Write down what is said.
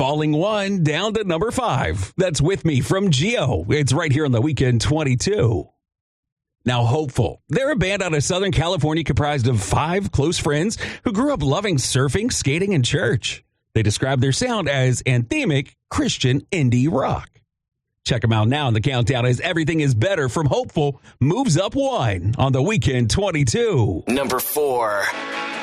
falling one down to number 5. That's With Me from Geo. It's right here on the Weekend 22. Now, Hopeful. They're a band out of Southern California comprised of 5 close friends who grew up loving surfing, skating, and church. They describe their sound as anthemic Christian indie rock. Check them out now in the countdown as Everything Is Better from Hopeful moves up 1 on the Weekend 22. Number 4.